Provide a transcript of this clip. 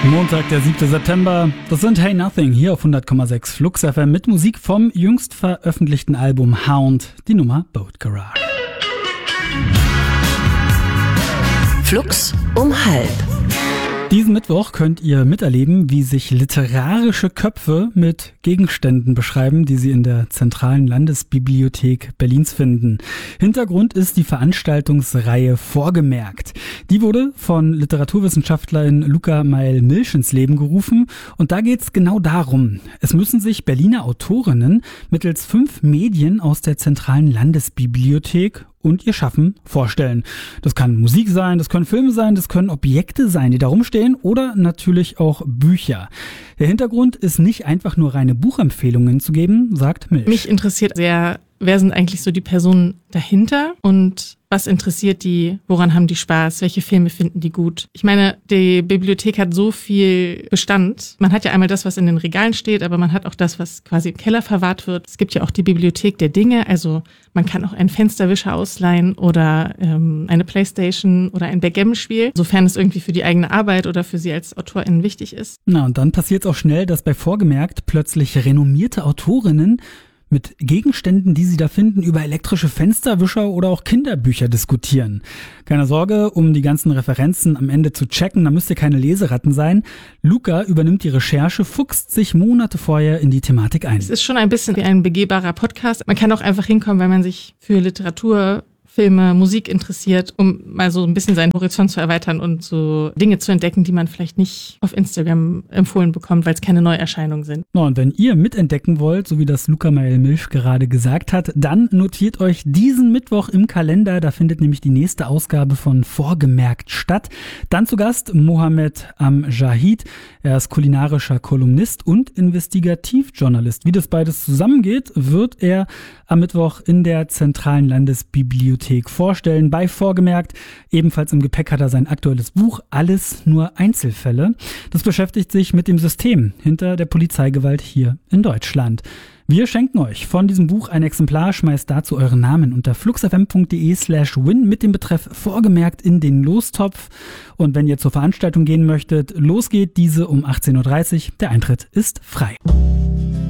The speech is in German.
Montag, der 7. September. Das sind Hey Nothing hier auf 100,6 Flux FM mit Musik vom jüngst veröffentlichten Album Hound, die Nummer Boat Garage. Flux um halb. Diesen Mittwoch könnt ihr miterleben, wie sich literarische Köpfe mit Gegenständen beschreiben, die sie in der Zentralen Landesbibliothek Berlins finden. Hintergrund ist die Veranstaltungsreihe Vorgemerkt. Die wurde von Literaturwissenschaftlerin Luca Meil-Milch ins Leben gerufen und da geht's genau darum. Es müssen sich Berliner Autorinnen mittels 5 Medien aus der Zentralen Landesbibliothek und ihr Schaffen vorstellen. Das kann Musik sein, das können Filme sein, das können Objekte sein, die da rumstehen oder natürlich auch Bücher. Der Hintergrund ist nicht einfach nur reine Buchempfehlungen zu geben, sagt Milch. Mich interessiert sehr, wer sind eigentlich so die Personen dahinter und was interessiert die, woran haben die Spaß, welche Filme finden die gut. Ich meine, die Bibliothek hat so viel Bestand. Man hat ja einmal das, was in den Regalen steht, aber man hat auch das, was quasi im Keller verwahrt wird. Es gibt ja auch die Bibliothek der Dinge, also man kann auch einen Fensterwischer ausleihen oder eine Playstation oder ein Backgammon-Spiel, sofern es irgendwie für die eigene Arbeit oder für sie als AutorInnen wichtig ist. Na, und dann passiert es auch schnell, dass bei Vorgemerkt plötzlich renommierte Autorinnen mit Gegenständen, die sie da finden, über elektrische Fensterwischer oder auch Kinderbücher diskutieren. Keine Sorge, um die ganzen Referenzen am Ende zu checken, da müsst ihr keine Leseratten sein. Luca übernimmt die Recherche, fuchst sich Monate vorher in die Thematik ein. Es ist schon ein bisschen wie ein begehbarer Podcast. Man kann auch einfach hinkommen, weil man sich für Literatur, Filme, Musik interessiert, um mal so ein bisschen seinen Horizont zu erweitern und so Dinge zu entdecken, die man vielleicht nicht auf Instagram empfohlen bekommt, weil es keine Neuerscheinungen sind. Na, und wenn ihr mitentdecken wollt, so wie das Luca Meil-Milch gerade gesagt hat, dann notiert euch diesen Mittwoch im Kalender. Da findet nämlich die nächste Ausgabe von Vorgemerkt statt. Dann zu Gast Mohamed Amjahid. Er ist kulinarischer Kolumnist und Investigativjournalist. Wie das beides zusammengeht, wird er am Mittwoch in der Zentralen Landesbibliothek vorstellen. Bei Vorgemerkt, ebenfalls im Gepäck hat er sein aktuelles Buch Alles nur Einzelfälle. Das beschäftigt sich mit dem System hinter der Polizeigewalt hier in Deutschland. Wir schenken euch von diesem Buch ein Exemplar, schmeißt dazu euren Namen unter fluxfm.de/win mit dem Betreff Vorgemerkt in den Lostopf. Und wenn ihr zur Veranstaltung gehen möchtet, los geht diese um 18:30 Uhr. Der Eintritt ist frei.